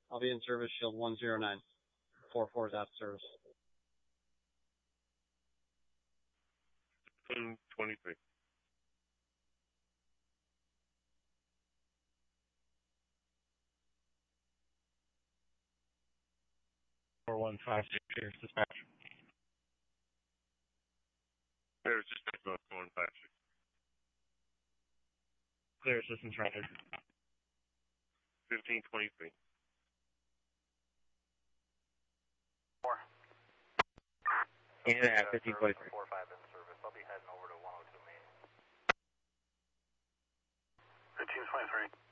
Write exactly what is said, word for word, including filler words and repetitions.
I'll be in service, shield one zero nine. four four is out of service. twenty-three. four one five six, here's dispatch. There's just four one five six. Clear assistance rendered. fifteen twenty-three. Four. Eight and a half, fifteen twenty-three. Four five in service. I'll be heading over to one oh two main. fifteen twenty-three.